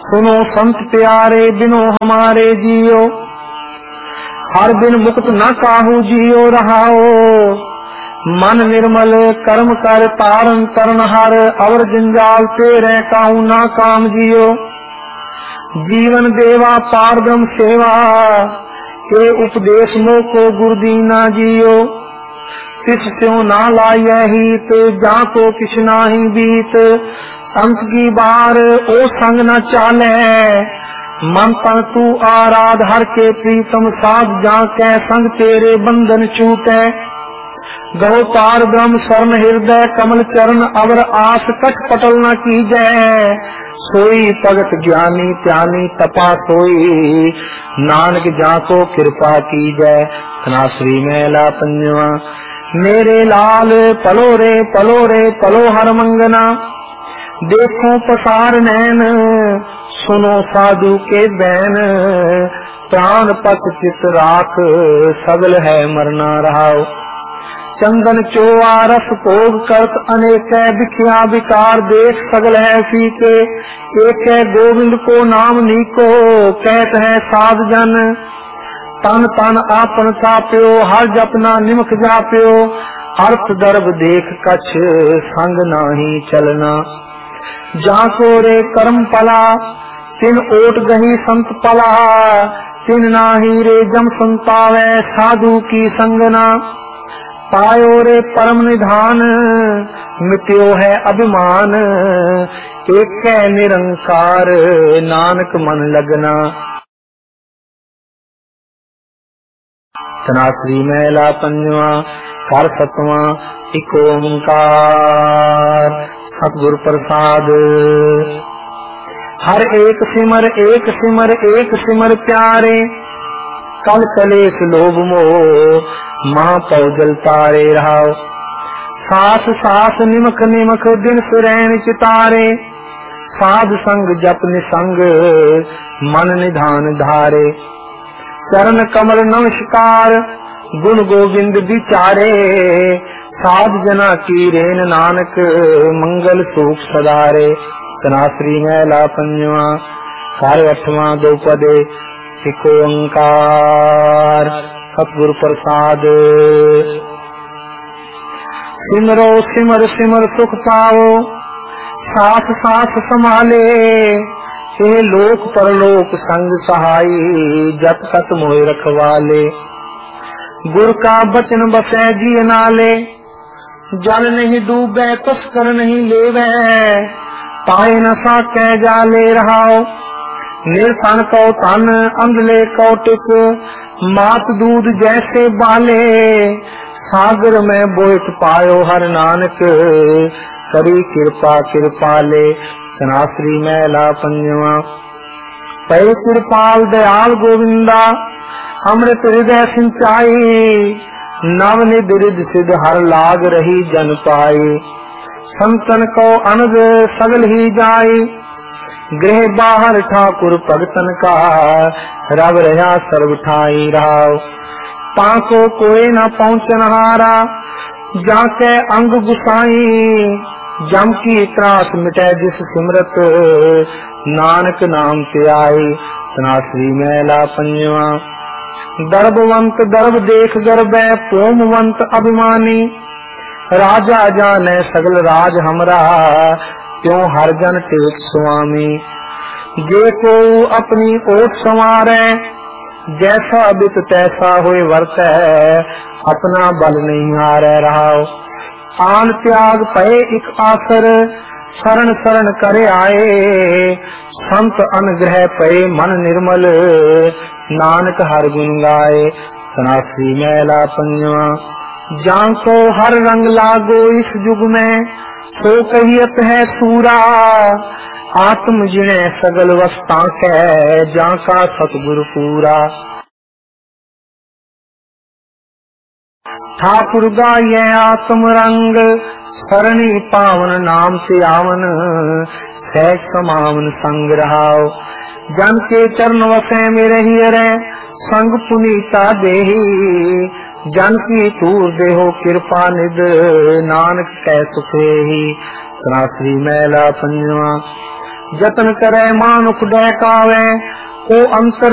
सुनो संत प्यारे बिनो हमारे जियो, हर बिन मुक्त न काहू जियो रहाओ। मन निर्मल कर्म कर तारन तरन हर, अवर जंजाल तेरे काहू ना काम जियो। जीवन देवा पार ब्रह्म सेवा, के उपदेश मोको गुरुदीना जियो। तिस त्यों ना लाये हित, जाको किछ नाही बीत। अंत की बार ओ संग न चाले, मन तन तू आराध हर के प्रीतम साध। जाके संग तेरे बंधन छूटे, गहो पार ब्रह्म शरण हृदय कमल चरण। अवर आस कट पटल न कीजै, सोई भगत ज्ञानी त्यानी तपा सोई। नानक जाको कृपा कीजै। धनाश्री मैला पंजवा। मेरे लाल पलो रे पलो रे पलो हर मंगना, देखो पसार नैन सुनो साधु के बैन। प्राण पत चित राख सगल है मरना रहाओ। चंदन चोआ रस भोग करत अनेक बिखिया विकार, देख सगल है फीके। एक है गोविंद को नाम नीको, कहत है साध जन। तन तन आपन ताप्यो, हर जपना निमख जाप्यो। अर्थ दर्भ देख कछ संग नाही चलना, जाको रे कर्म पला तिन ओट गही संत पला। तिन नाही रे जम संतावे साधु की संगना। पायो रे परम निधान मिट्यो है अभिमान। एक है निरंकार नानक मन लगना। धनाश्री मैला पंजवा। कर सतवा इक ओंकार, सतगुर प्रसाद। हर एक सिमर एक सिमर एक सिमर प्यारे, कल कलेश लोभ मोह महापौ जल तारे रहाओ। सास सास निमख निमख दिन सुरैन चितारे। साध संग जप निसंग मन निधान धारे। चरण कमल नमस्कार गुण गोविंद विचारे। साध जना की रेन नानक मंगल सुख सदारे। धनाश्री मैला पंजवा। कर अठवां दो पदे इक ओंकार, सतगुर प्रसाद। सिमरो सिमर सिमर सुख पाओ, साथ साथ संभाले। हे लोक परलोक संग सहाई, जप तक मोह रखवाले। गुर का बचन बसै जी नाले, जल नहीं डूबे तस्कर नहीं लेवे। पाए न साकै जाले रहाओ। निर्धन को तन अंधले को टिक, मात दूध जैसे बाले। सागर में बोइठ पायो हर नानक, करी कृपा कृपाले। धनाश्री मैला पंजवा। पै कृपाल दयाल गोविंदा, अमृत हृदय सिंचाई। नव निध रिध सिद्ध हर लाग रही जन पाई। संतन को अनग सगल ही जाई, गृह बाहर ठाकुर भगतन का। रव रहा सर्व ठाई राव। पाको कोई न पहुँचन हारा, जाके अंग गुसाई। जम की त्रास मिटे जिस सिमरत, नानक नाम ते आई। धनाश्री मैला पंजवा। दर्भवंत दर्भ देख गर्भै, पोमवंत अभिमानी। राजा जाने सगल राज हमरा, क्यों हर जन टेक स्वामी। जे को अपनी ओट संवारै, जैसा बित तैसा होए वर्तै। अपना बल नहीं हारै रहाओ। आन त्याग पए इक आसर, शरण शरण करे आए। संत अनुग्रह पए मन निर्मल, नानक हर गुण गाए। धनाश्री मैला पंजवा। जाको हर रंग लागो इस युग में, सो कहियत है सूरा। आत्म जिणे सगल वस्ता कै, जाका सतगुरु पूरा। ठाकुर गाये आत्म रंग, सरणी पावन नाम से आवन। सहज समावन संग रहाओ। जन के चरण वसै मेरे ही रे, संग पुनीता देही। जन की तूर देहो कृपा निध, नानक कै सुखे ही। धनाश्री मैला पंजवा। ਜਤਨ ਕਰੈ ਮਾਨੁਖ ਡਹਿਕਾਵੇ, ਕੋ ਅੰਤਰ